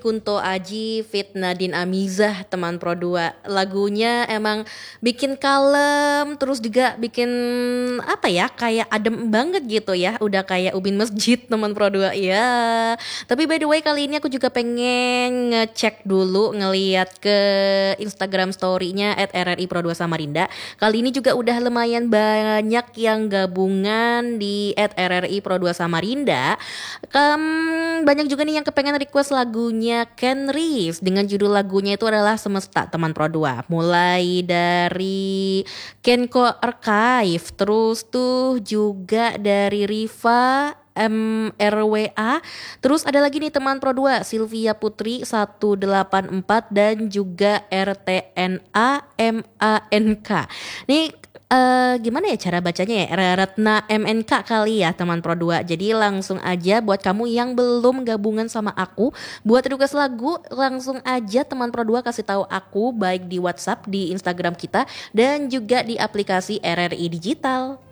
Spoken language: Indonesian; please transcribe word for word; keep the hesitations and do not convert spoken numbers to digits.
Kunto Aji feat. Nadine Amizah teman Pro dua. Lagunya emang bikin kalem, terus juga bikin apa ya, kayak adem banget gitu ya. Udah kayak ubin masjid teman Pro dua ya. Tapi by the way kali ini aku juga pengen ngecek dulu, ngeliat ke Instagram story-nya at R R I Pro dua Samarinda. Kali ini juga udah lumayan banyak yang gabungan di at R R I Pro dua Samarinda. Kem, banyak juga nih yang kepengen request lagunya Ken Reeves dengan judul lagunya itu adalah Semesta teman Pro dua. Mulai dari Kenko Archive, terus tuh juga dari Riva M R W A. Terus ada lagi nih teman Pro dua Sylvia Putri seratus delapan puluh empat dan juga R T N A M A N K. Nih Uh, gimana ya cara bacanya ya, Ratna M N K kali ya teman Pro dua. Jadi langsung aja buat kamu yang belum gabungan sama aku buat request lagu, langsung aja teman Pro dua kasih tahu aku baik di WhatsApp, di Instagram kita dan juga di aplikasi R R I Digital.